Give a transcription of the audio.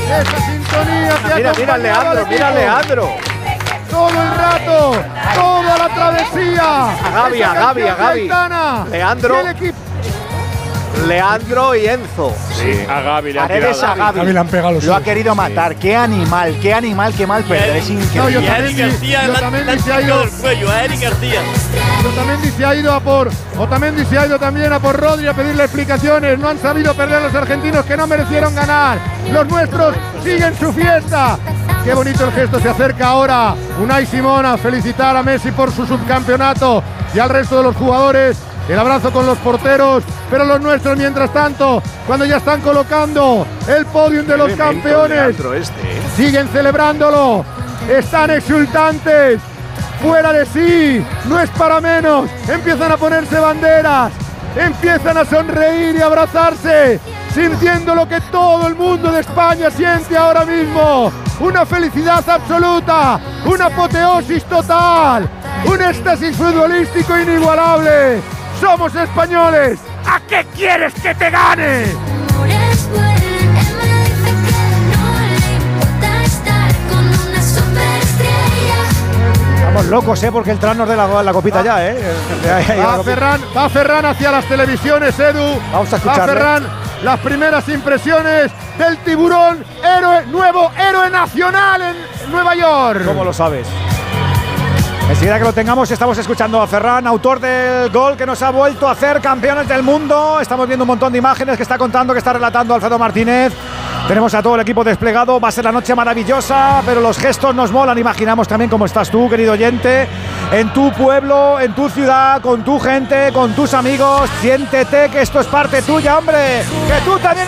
Esa sintonía que Mira Leandro. Todo el rato, toda la travesía. A Gavi. Leandro y Enzo. Sí, a Gavi le han Paredes tirado. a Gavi. Gavi le han pegado los Lo ha ojos. querido matar. Qué animal, qué mal perder. Es No, increíble. Y a Eric García le han tirado el cuello, a Eric García. Otamendi se ha ido también a por Rodri a pedirle explicaciones. No han sabido perder los argentinos que no merecieron ganar. Los nuestros siguen su fiesta. Qué bonito el gesto, se acerca ahora Unai Simón a felicitar a Messi por su subcampeonato y al resto de los jugadores. El abrazo con los porteros, pero los nuestros mientras tanto, cuando ya están colocando el podium de los campeones, siguen celebrándolo, están exultantes, fuera de sí, no es para menos, empiezan a ponerse banderas, empiezan a sonreír y abrazarse, sintiendo lo que todo el mundo de España siente ahora mismo, una felicidad absoluta, una apoteosis total, un éxtasis futbolístico inigualable. ¡Somos españoles! ¿A qué quieres que te gane? Estamos locos, porque el Tran nos dé la copita ya, Va Ferran hacia las televisiones, Edu. Vamos a escucharle. Va Ferran, las primeras impresiones del tiburón, nuevo héroe nacional en Nueva York. ¿Cómo lo sabes? Enseguida que lo tengamos, estamos escuchando a Ferran, autor del gol que nos ha vuelto a hacer campeones del mundo. Estamos viendo un montón de imágenes que está contando, que está relatando Alfredo Martínez. Tenemos a todo el equipo desplegado. Va a ser la noche maravillosa, pero los gestos nos molan. Imaginamos también cómo estás tú, querido oyente, en tu pueblo, en tu ciudad, con tu gente, con tus amigos. Siéntete que esto es parte tuya, hombre. Que tú también